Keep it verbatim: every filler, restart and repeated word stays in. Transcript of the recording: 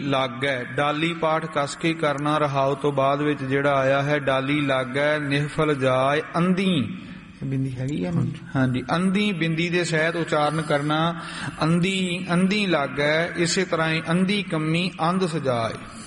ਲਾਗੈ, ਡਾਲੀ ਪਾਠ ਕਸ ਕੇ ਕਰਨਾ। ਰਹਾਉ ਤੋਂ ਬਾਅਦ ਵਿੱਚ ਜਿਹੜਾ ਆਇਆ ਹੈ ਡਾਲੀ ਲਾਗੈ ਨਿਹਫਲ ਜਾਏ ਅੰਧੀ, ਬਿੰਦੀ ਹੈਗੀ ਆ ਹਾਂਜੀ, ਅੰਧੀ ਬਿੰਦੀ ਦੇ ਸਹਿਤ ਉਚਾਰਨ ਕਰਨਾ। ਅੰਧੀ ਅੰਧੀ ਲਾਗੈ, ਇਸੇ ਤਰ੍ਹਾਂ ਹੀ ਅੰਧੀ ਕੰਮੀ ਅੰਧ ਸਜਾਏ।